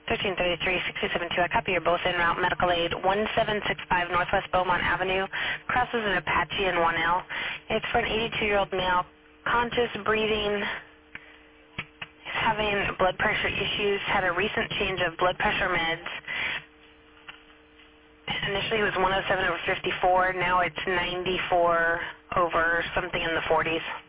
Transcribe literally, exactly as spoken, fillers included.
thirteen thirty-three, sixty-seven two. I copy you're both en route. Medical aid one seven six five Northwest Beaumont Avenue. Crosses an Apache and one L. It's for an eighty-two-year-old male. Conscious breathing. He's having blood pressure issues. Had a recent change of blood pressure meds. Initially it was one oh seven over fifty-four. Now it's ninety-four over something in the forties.